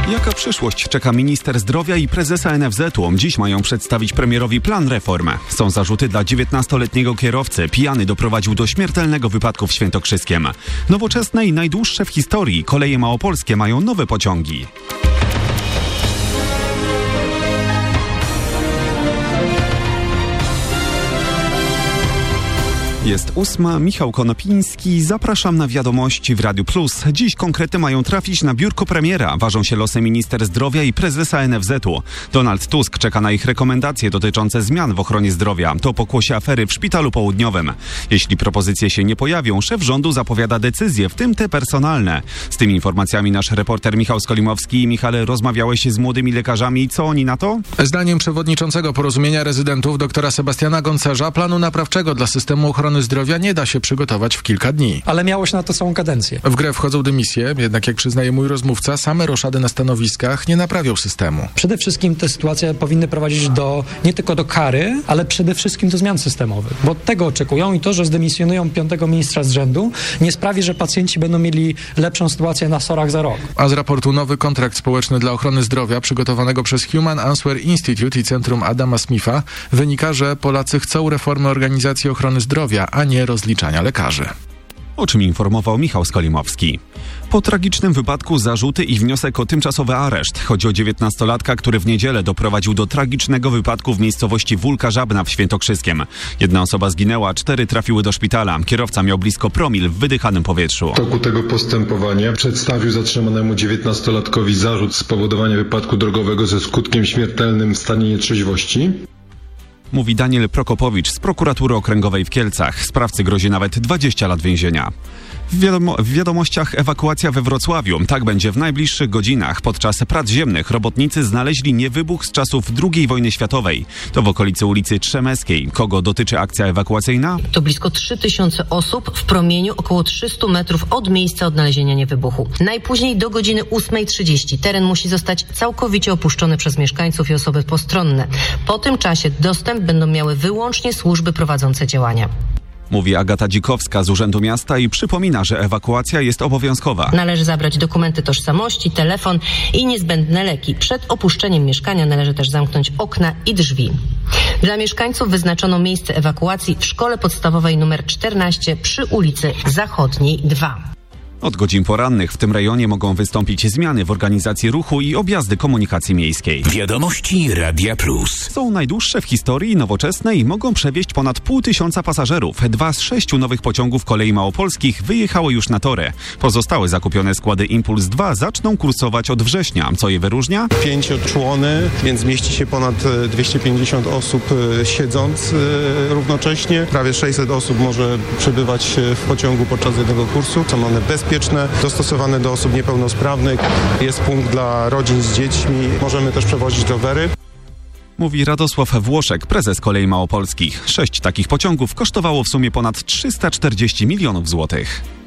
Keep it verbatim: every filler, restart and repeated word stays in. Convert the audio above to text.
Jaka przyszłość czeka minister zdrowia i prezesa N F Z-u? Dziś mają przedstawić premierowi plan reform. Są zarzuty dla dziewiętnastoletniego kierowcy. Pijany doprowadził do śmiertelnego wypadku w Świętokrzyskiem. Nowoczesne i najdłuższe w historii koleje małopolskie mają nowe pociągi. Jest ósma, Michał Konopiński. Zapraszam na wiadomości w Radiu Plus. Dziś konkrety mają trafić na biurko premiera. Ważą się losy minister zdrowia i prezesa N F Z-u. Donald Tusk czeka na ich rekomendacje dotyczące zmian w ochronie zdrowia. To pokłosie afery w Szpitalu Południowym. Jeśli propozycje się nie pojawią, szef rządu zapowiada decyzje, w tym te personalne. Z tymi informacjami nasz reporter Michał Skolimowski. Michale, rozmawiałeś z młodymi lekarzami. Co oni na to? Zdaniem przewodniczącego Porozumienia Rezydentów doktora Sebastiana Goncerza planu naprawczego dla systemu ochrony zdrowia nie da się przygotować w kilka dni. Ale miało się na to całą kadencję. W grę wchodzą dymisje, jednak jak przyznaje mój rozmówca, same roszady na stanowiskach nie naprawią systemu. Przede wszystkim te sytuacje powinny prowadzić do, nie tylko do kary, ale przede wszystkim do zmian systemowych. Bo tego oczekują i to, że zdymisjonują piątego ministra z rzędu, nie sprawi, że pacjenci będą mieli lepszą sytuację na sorach za rok. A z raportu Nowy kontrakt społeczny dla ochrony zdrowia przygotowanego przez Human Answer Institute i Centrum Adama Smitha wynika, że Polacy chcą reformy organizacji ochrony zdrowia, a nie rozliczania lekarzy. O czym informował Michał Skolimowski. Po tragicznym wypadku zarzuty i wniosek o tymczasowy areszt. Chodzi o dziewiętnastolatka, który w niedzielę doprowadził do tragicznego wypadku w miejscowości Wólka Żabna w Świętokrzyskiem. Jedna osoba zginęła, cztery trafiły do szpitala. Kierowca miał blisko promil w wydychanym powietrzu. W toku tego postępowania przedstawił zatrzymanemu dziewiętnastolatkowi zarzut spowodowania wypadku drogowego ze skutkiem śmiertelnym w stanie nietrzeźwości. Mówi Daniel Prokopowicz z Prokuratury Okręgowej w Kielcach. Sprawcy grozi nawet dwadzieścia lat więzienia. W, wiadomo, w wiadomościach ewakuacja we Wrocławiu. Tak będzie w najbliższych godzinach. Podczas prac ziemnych robotnicy znaleźli niewybuch z czasów drugiej wojny światowej. To w okolicy ulicy Trzemeskiej. Kogo dotyczy akcja ewakuacyjna? To blisko trzy tysiące osób w promieniu około trzysta metrów od miejsca odnalezienia niewybuchu. Najpóźniej do godziny ósmej trzydzieści. Teren musi zostać całkowicie opuszczony przez mieszkańców i osoby postronne. Po tym czasie dostęp będą miały wyłącznie służby prowadzące działania. Mówi Agata Dzikowska z Urzędu Miasta i przypomina, że ewakuacja jest obowiązkowa. Należy zabrać dokumenty tożsamości, telefon i niezbędne leki. Przed opuszczeniem mieszkania należy też zamknąć okna i drzwi. Dla mieszkańców wyznaczono miejsce ewakuacji w szkole podstawowej nr czternaście przy ulicy Zachodniej dwa. Od godzin porannych w tym rejonie mogą wystąpić zmiany w organizacji ruchu i objazdy komunikacji miejskiej. Wiadomości Radia Plus. Są najdłuższe w historii, nowoczesne i mogą przewieźć ponad pół tysiąca pasażerów. Dwa z sześciu nowych pociągów kolei małopolskich wyjechały już na tory. Pozostałe zakupione składy Impuls dwa zaczną kursować od września. Co je wyróżnia? Pięcioczłony, więc mieści się ponad dwieście pięćdziesiąt osób siedząc równocześnie. Prawie sześćset osób może przebywać w pociągu podczas jednego kursu. Są one bezpieczne. Dostosowane do osób niepełnosprawnych. Jest punkt dla rodzin z dziećmi. Możemy też przewozić rowery. Mówi Radosław Włoszek, prezes Kolei Małopolskich. Sześć takich pociągów kosztowało w sumie ponad trzysta czterdzieści milionów złotych.